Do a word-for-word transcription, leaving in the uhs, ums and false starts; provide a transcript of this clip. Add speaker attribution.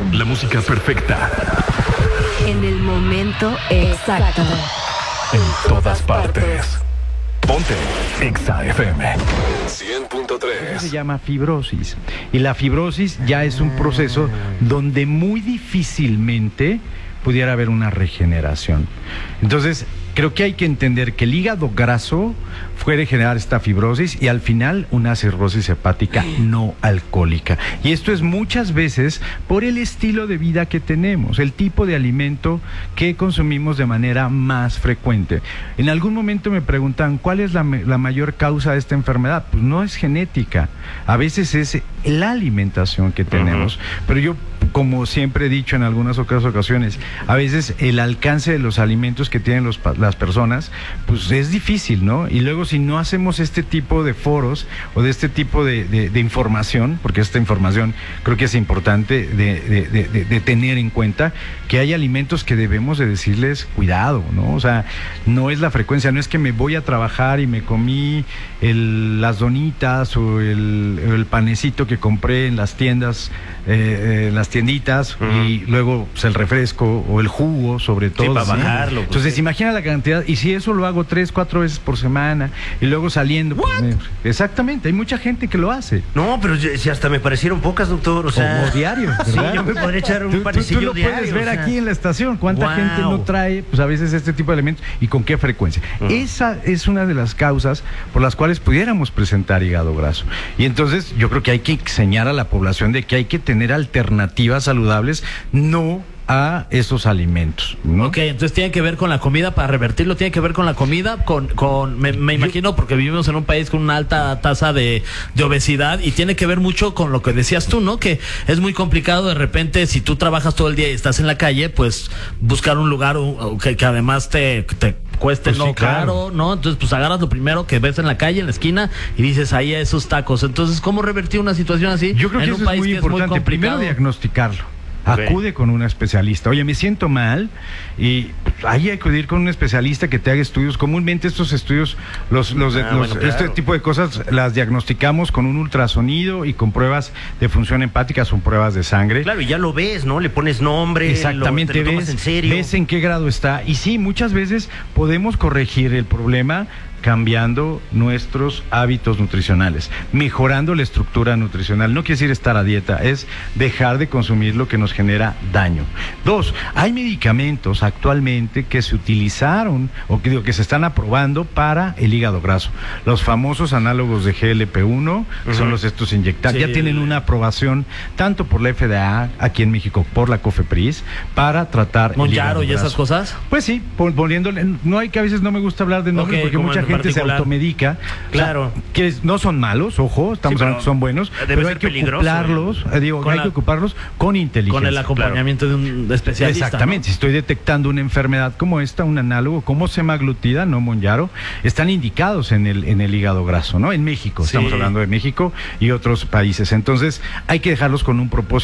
Speaker 1: La música perfecta.
Speaker 2: En el momento exacto.
Speaker 1: En todas partes. Ponte Exa F M cien punto tres.
Speaker 3: Se llama fibrosis. Y la fibrosis ya es un proceso donde muy difícilmente pudiera haber una regeneración. Entonces, creo que hay que entender que el hígado graso puede generar esta fibrosis y al final una cirrosis hepática no alcohólica. Y esto es muchas veces por el estilo de vida que tenemos, el tipo de alimento que consumimos de manera más frecuente. En algún momento me preguntan, ¿cuál es la, la mayor causa de esta enfermedad? Pues no es genética, a veces es la alimentación que tenemos. Uh-huh. Pero yo, como siempre he dicho en algunas otras ocasiones, a veces el alcance de los alimentos que tienen los, las personas, pues es difícil, ¿no? Y luego si no hacemos este tipo de foros o de este tipo de, de, de información, porque esta información creo que es importante de, de, de, de tener en cuenta, que hay alimentos que debemos de decirles cuidado, ¿no? O sea, no es la frecuencia, no es que me voy a trabajar y me comí el, las donitas o el, el panecito que compré en las tiendas, eh, en las tienditas, uh-huh. y luego pues, el refresco o el jugo, sobre todo.
Speaker 4: Sí, para
Speaker 3: ¿sí?
Speaker 4: bajarlo.
Speaker 3: Entonces,
Speaker 4: pues, sí.
Speaker 3: imagina la cantidad, y si eso lo hago tres, cuatro veces por semana, y luego saliendo. Pues, me, exactamente, hay mucha gente que lo hace.
Speaker 4: No, pero si hasta me parecieron pocas, doctor, o sea.
Speaker 3: Como diario, ¿verdad?
Speaker 4: Sí, yo me podría echar un
Speaker 3: tú,
Speaker 4: panecillo
Speaker 3: tú, tú lo
Speaker 4: diario.
Speaker 3: puedes ver,
Speaker 4: o sea.
Speaker 3: aquí en la estación, cuánta
Speaker 4: Wow.
Speaker 3: gente no trae, pues a veces este tipo de elementos, y con qué frecuencia. Uh-huh. Esa es una de las causas por las cuales pudiéramos presentar hígado graso. Y entonces, yo creo que hay que enseñar a la población de que hay que tener alternativas saludables, no a esos alimentos, ¿no?
Speaker 5: Ok, entonces tiene que ver con la comida, para revertirlo tiene que ver con la comida, con, con me, me imagino, porque vivimos en un país con una alta tasa de, de obesidad, y tiene que ver mucho con lo que decías tú, ¿no? Que es muy complicado de repente, si tú trabajas todo el día y estás en la calle, pues buscar un lugar un, que, que además te, te cueste, pues no sí, claro. caro, ¿no? Entonces pues agarras lo primero que ves en la calle, en la esquina, y dices, ahí a esos tacos. Entonces, ¿cómo revertir una situación así?
Speaker 3: Yo creo que
Speaker 5: en
Speaker 3: eso
Speaker 5: un país
Speaker 3: es muy
Speaker 5: que
Speaker 3: importante.
Speaker 5: Es muy complicado?
Speaker 3: Primero diagnosticarlo.
Speaker 4: Okay.
Speaker 3: Acude con un especialista. Oye, me siento mal, y ahí hay que acudir con un especialista que te haga estudios. Comúnmente estos estudios, los, los,
Speaker 4: ah,
Speaker 3: los
Speaker 4: bueno, claro.
Speaker 3: este tipo de cosas las diagnosticamos con un ultrasonido y con pruebas de función hepática, son pruebas de sangre.
Speaker 4: Claro, y ya lo ves, ¿no? Le pones nombre.
Speaker 3: Exactamente,
Speaker 4: lo, te lo tomas
Speaker 3: ves,
Speaker 4: en serio.
Speaker 3: ves en qué grado está. Y sí, muchas veces podemos corregir el problema cambiando nuestros hábitos nutricionales, mejorando la estructura nutricional. No quiere decir estar a dieta, es dejar de consumir lo que nos genera daño. Dos, hay medicamentos actualmente que se utilizaron, o que digo, que se están aprobando para el hígado graso. Los famosos análogos de G L P uno, que uh-huh. son los estos inyectables, sí, ya tienen una aprobación tanto por la F D A, aquí en México, por la COFEPRIS, para tratar
Speaker 5: Monjaro
Speaker 3: el hígado
Speaker 5: y
Speaker 3: graso.
Speaker 5: Esas cosas.
Speaker 3: Pues sí, poniéndole, no hay que a veces no me gusta hablar de nombre, okay, porque mucha gente particular. Se automedica,
Speaker 4: claro,
Speaker 3: o sea, que no son malos, ojo, estamos sí, hablando que son buenos, pero hay que ocuparlos, eh, digo, hay la, que ocuparlos con inteligencia,
Speaker 5: con el acompañamiento claro. de un especialista.
Speaker 3: Exactamente, ¿no? Si estoy detectando una enfermedad como esta, un análogo como semaglutida, no Monjaro, están indicados en el en el hígado graso, ¿no? En México, sí. Estamos hablando de México y otros países. Entonces, hay que dejarlos con un propósito.